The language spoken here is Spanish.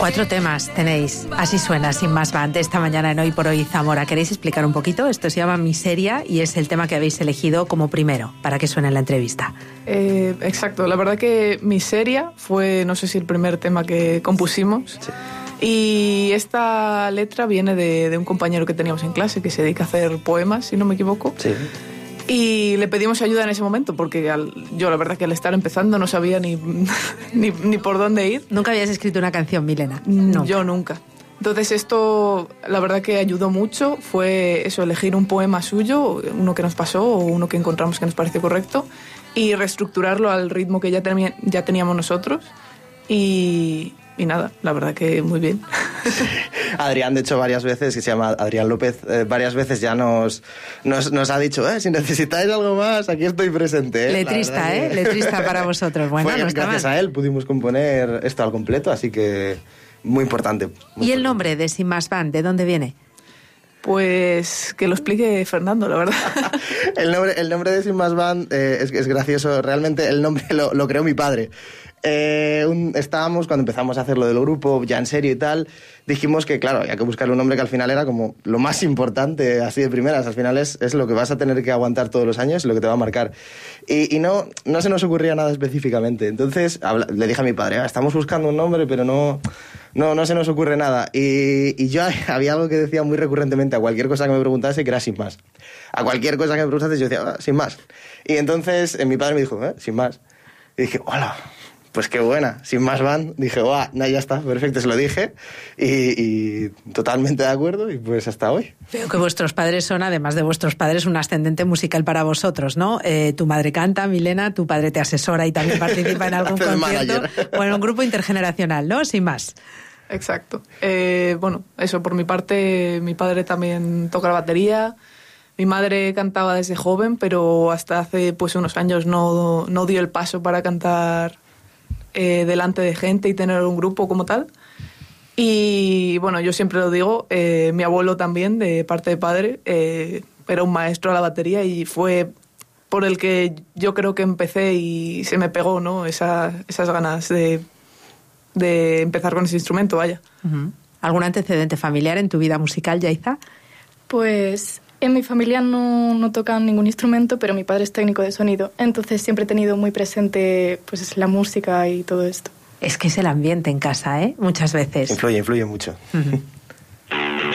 4 temas tenéis, así suena, Sin Más Band, esta mañana en Hoy por Hoy Zamora. ¿Queréis explicar un poquito? Esto se llama Miseria y es el tema que habéis elegido como primero para que suene en la entrevista. Exacto, la verdad que Miseria fue, no sé si el primer tema que compusimos. Sí. Y esta letra viene de un compañero que teníamos en clase que se dedica a hacer poemas, si no me equivoco. Sí. Y le pedimos ayuda en ese momento porque yo la verdad que al estar empezando no sabía ni por dónde ir. ¿Nunca habías escrito una canción, Milena? No. Yo nunca. Entonces esto la verdad que ayudó mucho, fue eso, elegir un poema suyo, uno que nos pasó o uno que encontramos que nos pareció correcto y reestructurarlo al ritmo que ya teníamos nosotros y nada, la verdad que muy bien. Adrián, de hecho, varias veces, que se llama Adrián López, varias veces ya nos ha dicho, si necesitáis algo más, aquí estoy presente. Letrista, letrista para vosotros. Bueno, no está gracias mal. A él pudimos componer esto al completo, así que muy importante. ¿Y el nombre de Sin Más Band, de dónde viene? Pues que lo explique Fernando, la verdad. El nombre de Sin Más Band es gracioso. Realmente el nombre lo creó mi padre. Estábamos, cuando empezamos a hacer lo del grupo, ya en serio y tal, dijimos que, claro, había que buscar un nombre que al final era como lo más importante, así de primeras. Al final es lo que vas a tener que aguantar todos los años y lo que te va a marcar. Y no se nos ocurría nada específicamente. Entonces le dije a mi padre, estamos buscando un nombre, pero no se nos ocurre nada. Y yo había algo que decía muy recurrentemente a cualquier cosa que me preguntase, que era sin más. A cualquier cosa que me preguntase yo decía, sin más. Y entonces mi padre me dijo, sin más. Y dije, hola. Pues qué buena, Sin Más Band. Dije, ya está, perfecto, se lo dije. Y totalmente de acuerdo, y pues hasta hoy. Veo que vuestros padres son, además de vuestros padres, un ascendente musical para vosotros, ¿no? Tu madre canta, Milena, tu padre te asesora y también participa en algún concierto. Bueno, un grupo intergeneracional, ¿no? Sin más. Exacto. Bueno, eso, por mi parte, mi padre también toca la batería. Mi madre cantaba desde joven, pero hasta hace pues unos años no dio el paso para cantar delante de gente y tener un grupo como tal. Y bueno, yo siempre lo digo, mi abuelo también, de parte de padre, era un maestro a la batería y fue por el que yo creo que empecé y se me pegó, ¿no? Esas ganas de empezar con ese instrumento, vaya. Uh-huh. ¿Algún antecedente familiar en tu vida musical, Yaiza? Pues en mi familia no tocan ningún instrumento, pero mi padre es técnico de sonido, entonces siempre he tenido muy presente pues la música y todo esto. Es que es el ambiente en casa, muchas veces. Influye mucho. Uh-huh.